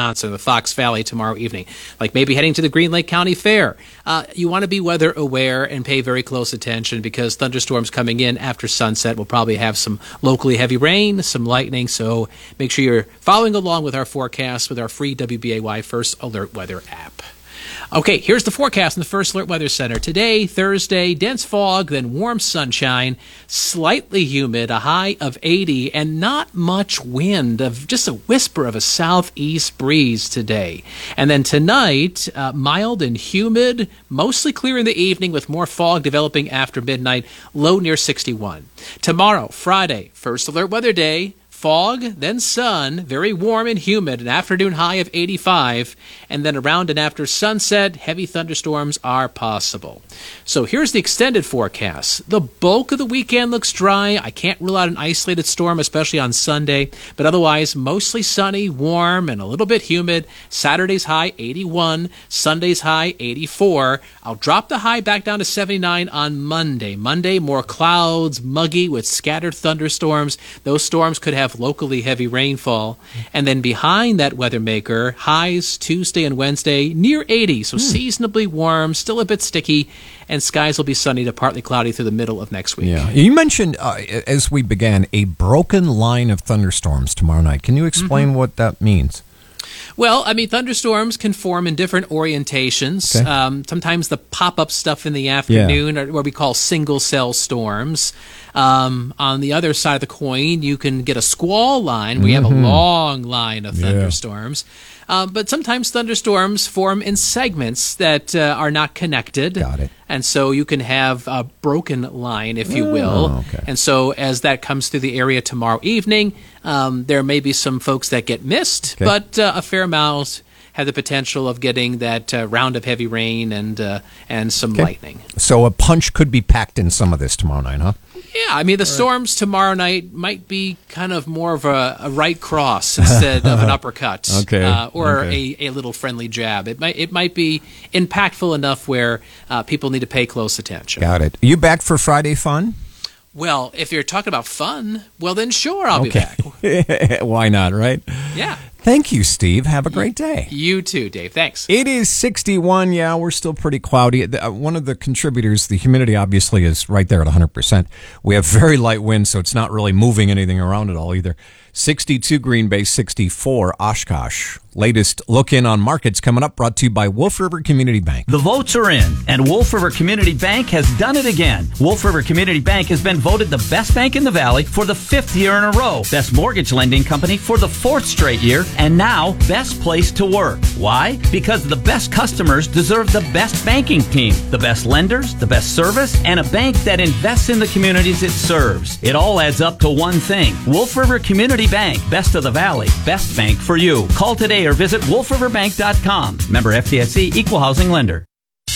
Wisconsin, the Fox Valley tomorrow evening, like maybe heading to the Green Lake County Fair. You want to be weather aware and pay very close attention because thunderstorms coming in after sunset will probably have some locally heavy rain, some lightning. So make sure you're following along with our forecast with our free WBAY First Alert Weather app. Okay, here's the forecast in the First Alert Weather Center. Today, Thursday, dense fog, then warm sunshine, slightly humid, a high of 80, and not much wind, of just a whisper of a southeast breeze today. And then tonight, mild and humid, mostly clear in the evening with more fog developing after midnight, low near 61. Tomorrow, Friday, First Alert Weather Day. Fog, then sun, very warm and humid, an afternoon high of 85, and then around and after sunset, heavy thunderstorms are possible. So here's the extended forecast. The bulk of the weekend looks dry. I can't rule out an isolated storm, especially on Sunday, but otherwise mostly sunny, warm, and a little bit humid. Saturday's high 81, Sunday's high 84. I'll drop the high back down to 79 on Monday. Monday, more clouds, muggy with scattered thunderstorms. Those storms could have locally heavy rainfall. And then behind that weather maker, highs Tuesday and Wednesday near 80, so seasonably warm, still a bit sticky, and skies will be sunny to partly cloudy through the middle of next week. Yeah. You mentioned, as we began, a broken line of thunderstorms tomorrow night. Can you explain what that means? Well, I mean, thunderstorms can form in different orientations. Okay. Sometimes the pop-up stuff in the afternoon are what we call single-cell storms. On the other side of the coin, you can get a squall line where you have a long line of thunderstorms. But sometimes thunderstorms form in segments that are not connected. Got it. And so you can have a broken line, if you will. Okay. And so as that comes through the area tomorrow evening, there may be some folks that get missed, but a fair amount have the potential of getting that round of heavy rain and some lightning. So a punch could be packed in some of this tomorrow night, huh? Yeah, I mean, the storms tomorrow night might be kind of more of a right cross instead of an uppercut, or a little friendly jab. It might be impactful enough where people need to pay close attention. Got it. Are you back for Friday fun? Well, if you're talking about fun, well, then sure, I'll be back. Why not, right? Yeah. Thank you, Steve. Have a great day. You too, Dave. Thanks. It is 61. Yeah, we're still pretty cloudy. One of the contributors, the humidity obviously is right there at 100%. We have very light winds, so it's not really moving anything around at all either. 62 Green Bay, 64 Oshkosh. Latest look in on markets coming up, brought to you by Wolf River Community Bank. The votes are in, and Wolf River Community Bank has done it again. Wolf River Community Bank has been voted the best bank in the Valley for the 5th year in a row, best mortgage lending company for the 4th straight year, and now best place to work. Why? Because the best customers deserve the best banking team, the best lenders, the best service, and a bank that invests in the communities it serves. It all adds up to one thing. Wolf River Community Bank, best of the Valley, best bank for you. Call today or visit wolfriverbank.com. Member FDIC, equal housing lender.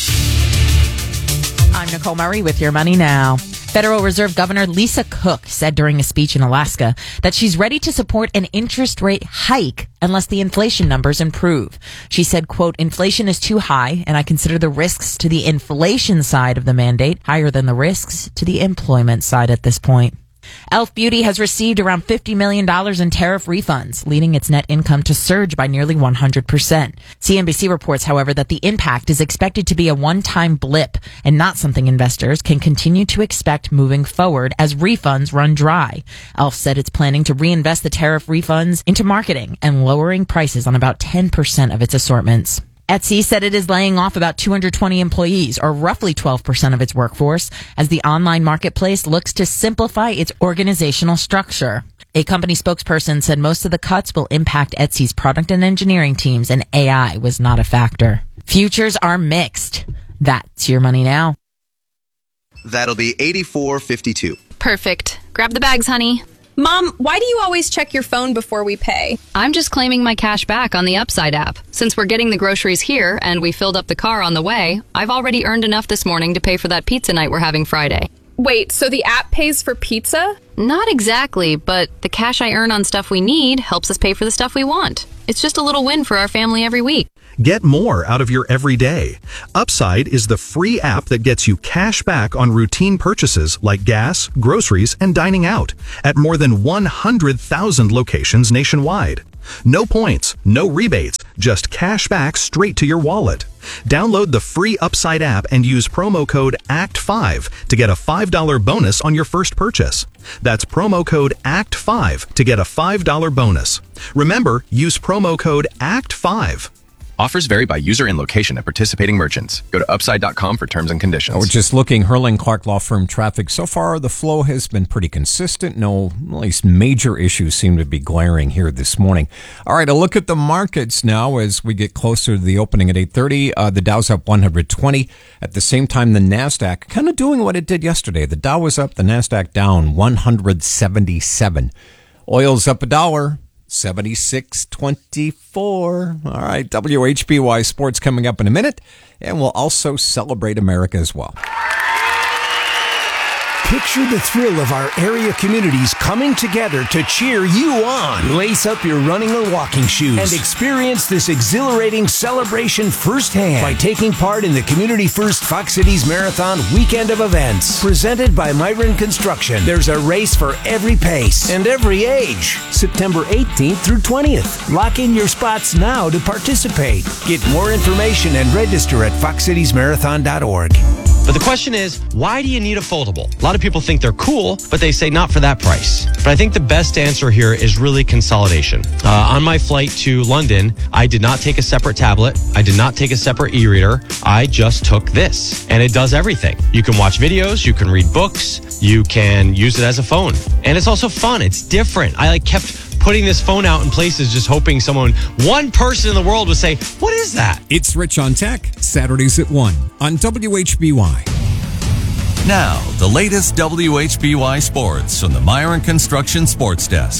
I'm Nicole Murray with Your Money Now. Federal Reserve Governor Lisa Cook said during a speech in Alaska that she's ready to support an interest rate hike unless the inflation numbers improve. She said, quote, inflation is too high, and I consider the risks to the inflation side of the mandate higher than the risks to the employment side at this point. Elf Beauty has received around $50 million in tariff refunds, leading its net income to surge by nearly 100%. CNBC reports, however, that the impact is expected to be a one-time blip and not something investors can continue to expect moving forward as refunds run dry. Elf said it's planning to reinvest the tariff refunds into marketing and lowering prices on about 10% of its assortments. Etsy said it is laying off about 220 employees, or roughly 12% of its workforce, as the online marketplace looks to simplify its organizational structure. A company spokesperson said most of the cuts will impact Etsy's product and engineering teams, and AI was not a factor. Futures are mixed. That's Your Money Now. That'll be 84.52. Perfect. Grab the bags, honey. Mom, why do you always check your phone before we pay? I'm just claiming my cash back on the Upside app. Since we're getting the groceries here and we filled up the car on the way, I've already earned enough this morning to pay for that pizza night we're having Friday. Wait, so the app pays for pizza? Not exactly, but the cash I earn on stuff we need helps us pay for the stuff we want. It's just a little win for our family every week. Get more out of your everyday. Upside is the free app that gets you cash back on routine purchases like gas, groceries, and dining out at more than 100,000 locations nationwide. No points, no rebates, just cash back straight to your wallet. Download the free Upside app and use promo code ACT5 to get a $5 bonus on your first purchase. That's promo code ACT5 to get a $5 bonus. Remember, use promo code ACT5. Offers vary by user and location at participating merchants. Go to upside.com for terms and conditions. We're just looking, Hurling Clark Law Firm traffic. So far, the flow has been pretty consistent. No, at least major issues seem to be glaring here this morning. All right, a look at the markets now as we get closer to the opening at 8:30. The Dow's up 120. At the same time, the NASDAQ kind of doing what it did yesterday. The Dow was up, the NASDAQ down 177. Oil's up $1. 76.24. All right, WHBY Sports coming up in a minute, and we'll also celebrate America as well. Picture the thrill of our area communities coming together to cheer you on. Lace up your running or walking shoes and experience this exhilarating celebration firsthand by taking part in the Community First Fox Cities Marathon weekend of events. Presented by Myron Construction, there's a race for every pace and every age. September 18th through 20th. Lock in your spots now to participate. Get more information and register at foxcitiesmarathon.org. But the question is, why do you need a foldable? A lot of people think they're cool, but they say not for that price. But I think the best answer here is really consolidation. On my flight to London, I did not take a separate tablet. I did not take a separate e-reader. I just took this, and it does everything. You can watch videos, you can read books, you can use it as a phone. And it's also fun. It's different. I kept putting this phone out in places just hoping one person in the world would say, what is that? It's Rich on Tech, Saturdays at 1 on WHBY. Now, the latest WHBY sports from the Myron Construction Sports Desk.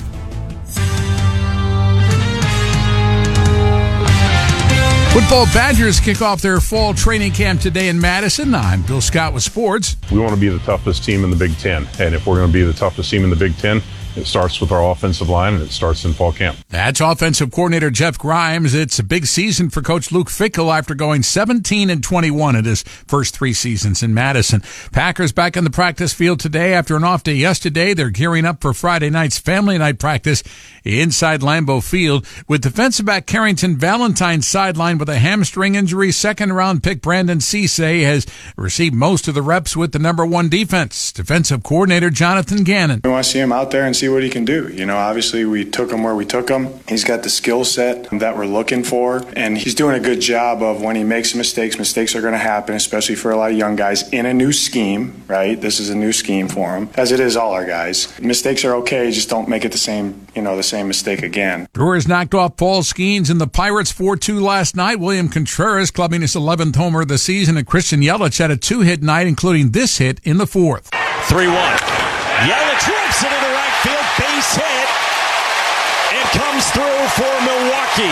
Football Badgers kick off their fall training camp today in Madison. I'm Bill Scott with sports. We want to be the toughest team in the Big Ten, and if we're going to be the toughest team in the Big Ten, it starts with our offensive line, and it starts in fall camp. That's offensive coordinator Jeff Grimes. It's a big season for Coach Luke Fickell after going 17-21 in his first 3 seasons in Madison. Packers back on the practice field today after an off day yesterday. They're gearing up for Friday night's family night practice inside Lambeau Field. With defensive back Carrington Valentine sidelined with a hamstring injury, second-round pick Brandon Cisse has received most of the reps with the number 1 defense. Defensive coordinator Jonathan Gannon. We want to see him out there and see what he can do. Obviously we took him where we took him. He's got the skill set that we're looking for, and he's doing a good job of when he makes mistakes are going to happen, especially for a lot of young guys in a new scheme, right? This is a new scheme for him, as it is all our guys. Mistakes are okay, just don't make it the same mistake again. Brewers knocked off Paul Skeens and the Pirates 4-2 last night. William Contreras clubbing his 11th homer of the season, and Christian Yelich had a 2-hit night, including this hit in the 4th. 3-1. Yelich rips it into right field, base hit. It comes through for Milwaukee.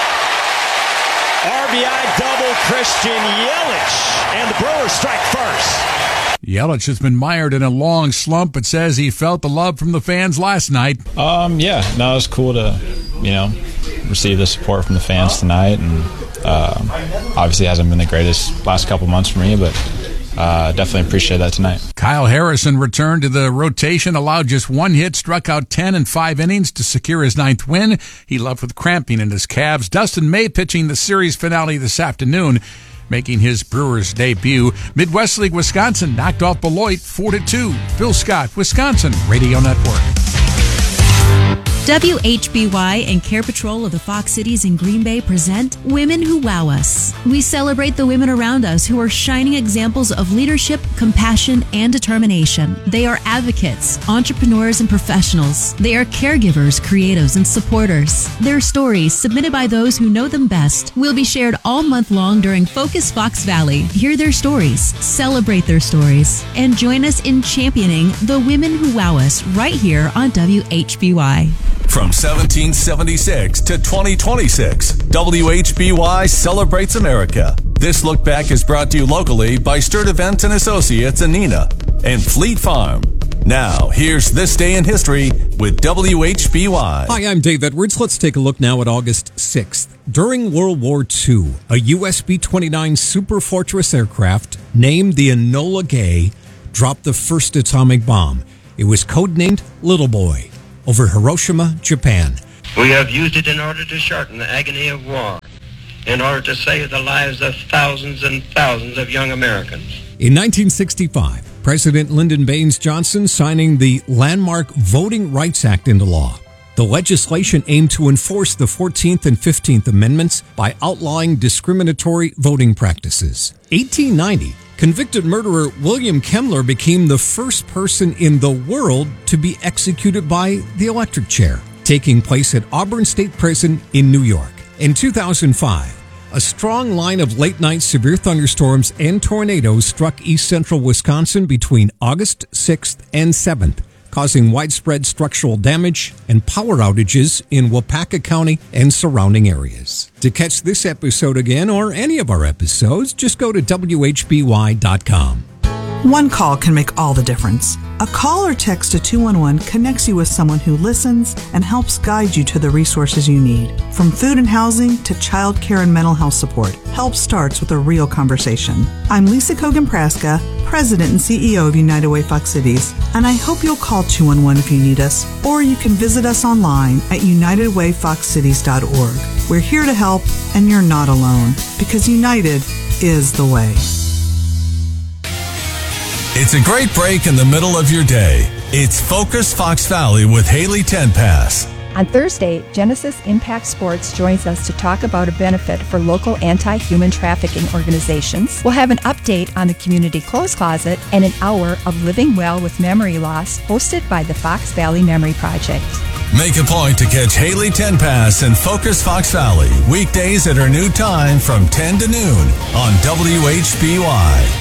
RBI double Christian Yelich, and the Brewers strike first. Yelich has been mired in a long slump, but says he felt the love from the fans last night. It was cool to, receive the support from the fans tonight, and obviously it hasn't been the greatest last couple months for me, but definitely appreciate that tonight. Kyle Harrison returned to the rotation, allowed just 1 hit, struck out 10 in 5 innings to secure his 9th win. He left with cramping in his calves. Dustin May pitching the series finale this afternoon, making his Brewers debut. Midwest League Wisconsin knocked off Beloit 4-2. Phil Scott, Wisconsin Radio Network. WHBY and Care Patrol of the Fox Cities in Green Bay present Women Who Wow Us. We celebrate the women around us who are shining examples of leadership, compassion, and determination. They are advocates, entrepreneurs, and professionals. They are caregivers, creatives, and supporters. Their stories, submitted by those who know them best, will be shared all month long during Focus Fox Valley. Hear their stories, celebrate their stories, and join us in championing the women who wow us right here on WHBY. From 1776 to 2026, WHBY celebrates America. This look back is brought to you locally by Sturt Events and Associates in Neenah and Fleet Farm. Now, here's This Day in History with WHBY. Hi, I'm Dave Edwards. Let's take a look now at August 6th. During World War II, a US B-29 Superfortress aircraft named the Enola Gay dropped the first atomic bomb. It was codenamed Little Boy over Hiroshima, Japan. We have used it in order to shorten the agony of war. in order to save the lives of thousands and thousands of young Americans. In 1965, President Lyndon Baines Johnson signing the landmark Voting Rights Act into law. The legislation aimed to enforce the 14th and 15th Amendments by outlawing discriminatory voting practices. 1890, convicted murderer William Kemmler became the first person in the world to be executed by the electric chair, taking place at Auburn State Prison in New York. In 2005, a strong line of late-night severe thunderstorms and tornadoes struck east central Wisconsin between August 6th and 7th, causing widespread structural damage and power outages in Wapaka County and surrounding areas. To catch this episode again or any of our episodes, just go to WHBY.com. One call can make all the difference. A call or text to 211 connects you with someone who listens and helps guide you to the resources you need. From food and housing to child care and mental health support, help starts with a real conversation. I'm Lisa Kogan-Praska, President and CEO of United Way Fox Cities, and I hope you'll call 211 if you need us, or you can visit us online at unitedwayfoxcities.org. We're here to help, and you're not alone, because United is the way. It's a great break in the middle of your day. It's Focus Fox Valley with Haley Tenpass. On Thursday, Genesis Impact Sports joins us to talk about a benefit for local anti-human trafficking organizations. We'll have an update on the Community Clothes Closet and an hour of Living Well with Memory Loss hosted by the Fox Valley Memory Project. Make a point to catch Haley Tenpass and Focus Fox Valley weekdays at her new time from 10 to noon on WHBY.